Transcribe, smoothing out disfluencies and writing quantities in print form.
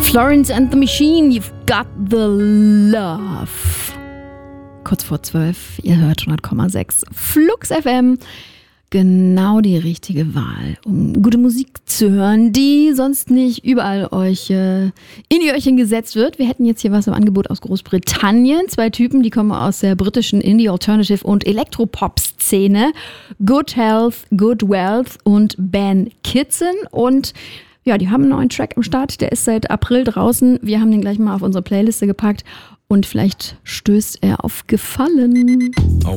Florence and the Machine, You've Got the Love. Kurz vor 12, ihr hört 100,6 Flux FM. Genau die richtige Wahl, um gute Musik zu hören, die sonst nicht überall euch in die Öhrchen gesetzt wird. Wir hätten jetzt hier was im Angebot aus Großbritannien. 2 Typen, die kommen aus der britischen Indie, Alternative und Elektropop-Szene. Good Health, Good Wealth und Ben Kitson. Und ja, die haben einen neuen Track am Start. Der ist seit April draußen. Wir haben den gleich mal auf unsere Playliste gepackt. Und vielleicht stößt er auf Gefallen. I